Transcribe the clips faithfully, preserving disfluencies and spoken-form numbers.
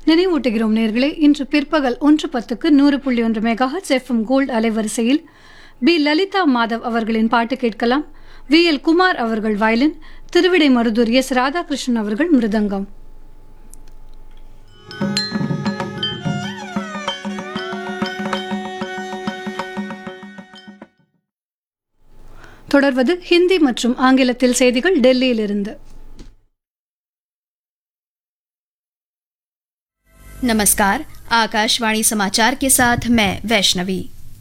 நினைவூட்டுகிறோம் நேர்களே, இன்று பிற்பகல் ஒன்று பத்துக்கு நூறு புள்ளி ஒன்று மெகாஹெட்ஸ் எஃப்எம் கோல்டு அலைவரிசையில் பி லலிதா மாதவ் அவர்களின் பாட்டு கேட்கலாம். வி எல் குமார் அவர்கள் வயலின், திருவிடை மருதூர் எஸ் ராதாகிருஷ்ணன் அவர்கள் மிருதங்கம். தொடர்வது ஹிந்தி மற்றும் ஆங்கிலத்தில் செய்திகள் டெல்லியிலிருந்து. नमस्कार, आकाशवाणी समाचार के साथ मैं वैष्णवी।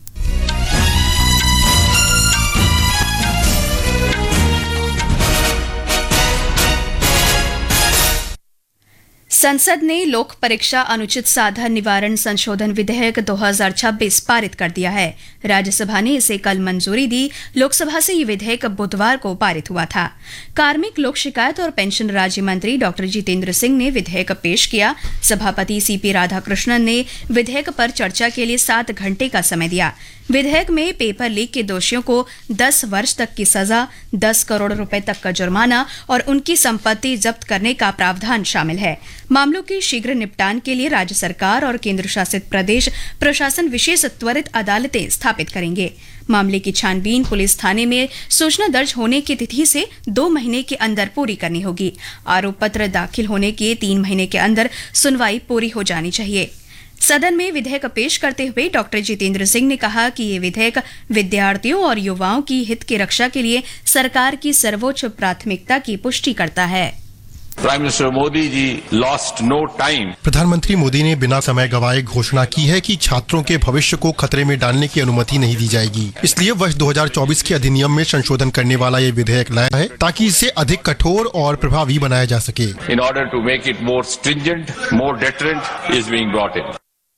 संसद ने लोक परीक्षा अनुचित साधन निवारण संशोधन विधेयक दो हज़ार छब्बीस पारित कर दिया है। राज्यसभा ने इसे कल मंजूरी दी। लोकसभा से ये विधेयक बुधवार को पारित हुआ था। कार्मिक, लोक शिकायत और पेंशन राज्य मंत्री डॉक्टर जितेंद्र सिंह ने विधेयक पेश किया। सभापति सीपी राधाकृष्णन ने विधेयक पर चर्चा के लिए सात घंटे का समय दिया। विधेयक में पेपर लीक के दोषियों को दस वर्ष तक की सजा, दस करोड़ रुपए तक का जुर्माना और उनकी संपत्ति जब्त करने का प्रावधान शामिल है। मामलों के शीघ्र निपटान के लिए राज्य सरकार और केंद्र शासित प्रदेश प्रशासन विशेष त्वरित अदालतें स्थापित करेंगे। मामले की छानबीन पुलिस थाने में सूचना दर्ज होने की तिथि से दो महीने के अंदर पूरी करनी होगी। आरोप पत्र दाखिल होने के तीन महीने के अंदर सुनवाई पूरी हो जानी चाहिए। सदन में विधेयक पेश करते हुए डॉक्टर जितेंद्र सिंह ने कहा कि ये विधेयक विद्यार्थियों और युवाओं की हित की रक्षा के लिए सरकार की सर्वोच्च प्राथमिकता की पुष्टि करता है। Prime minister Modi ji lost no time. प्रधानमंत्री मोदी ने बिना समय गवाए घोषणा की है कि छात्रों के भविष्य को खतरे में डालने की अनुमति नहीं दी जाएगी। इसलिए वर्ष दो हज़ार चौबीस के अधिनियम में संशोधन करने वाला ये विधेयक लाया है ताकि इसे अधिक कठोर और प्रभावी बनाया जा सके। In order to make it more stringent, more deterrent is being brought in.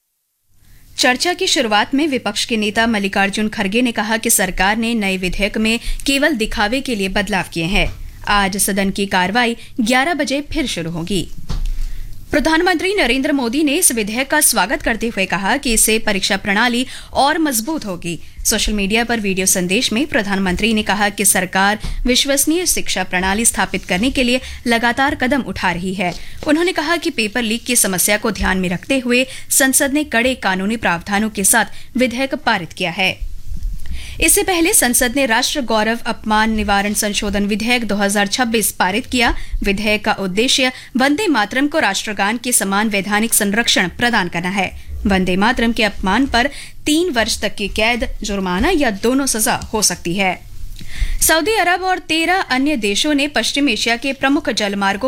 चर्चा की शुरुआत में विपक्ष के नेता मल्लिकार्जुन खड़गे ने कहा कि सरकार ने नए विधेयक में केवल दिखावे के लिए बदलाव किए हैं। आज सदन की कार्रवाई ग्यारह बजे फिर शुरू होगी। प्रधानमंत्री नरेंद्र मोदी ने इस विधेयक का स्वागत करते हुए कहा कि इससे परीक्षा प्रणाली और मजबूत होगी। सोशल मीडिया पर वीडियो संदेश में प्रधानमंत्री ने कहा कि सरकार विश्वसनीय शिक्षा प्रणाली स्थापित करने के लिए लगातार कदम उठा रही है। उन्होंने कहा कि पेपर लीक की समस्या को ध्यान में रखते हुए संसद ने कड़े कानूनी प्रावधानों के साथ विधेयक पारित किया है। इससे पहले संसद ने राष्ट्र गौरव अपमान निवारण संशोधन विधेयक दो हज़ार छब्बीस पारित किया। विधेयक का उद्देश्य वंदे मातरम को राष्ट्रगान के समान वैधानिक संरक्षण प्रदान करना है। वंदे मातरम के अपमान पर तीन वर्ष तक की कैद, जुर्माना या दोनों सजा हो सकती है। सऊदी अरब और तेरह अन्य देशों ने पश्चिम एशिया के प्रमुख जलमार्गों